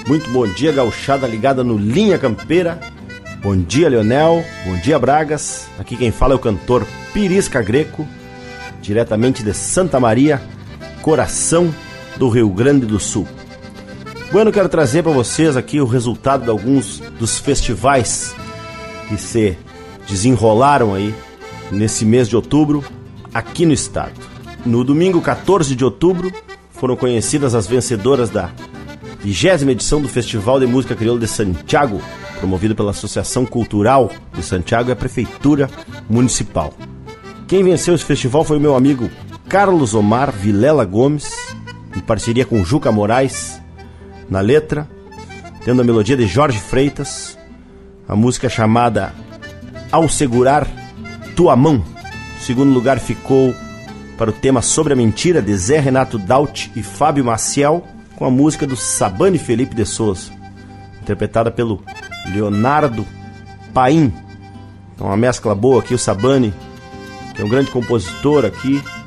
Muito bom dia, gauchada ligada no Linha Campeira. Bom dia, Leonel. Bom dia, Bragas. Aqui quem fala é o cantor Pirisca Greco, diretamente de Santa Maria, coração do Rio Grande do Sul. Bueno, quero trazer para vocês aqui o resultado de alguns dos festivais que se desenrolaram aí nesse mês de outubro aqui no estado. No domingo 14 de outubro foram conhecidas as vencedoras da 20ª edição do Festival de Música Crioula de Santiago, promovido pela Associação Cultural de Santiago e a Prefeitura Municipal. Quem venceu esse festival foi o meu amigo Carlos Omar Vilela Gomes, em parceria com Juca Moraes, na letra, tendo a melodia de Jorge Freitas, a música chamada Ao Segurar Tua Mão. O segundo lugar ficou para o tema Sobre a Mentira, de Zé Renato Daut e Fábio Maciel, com a música do Sabane Felipe de Souza, interpretada pelo Leonardo Paim. Então uma mescla boa aqui, o Sabane, que é um grande compositor aqui,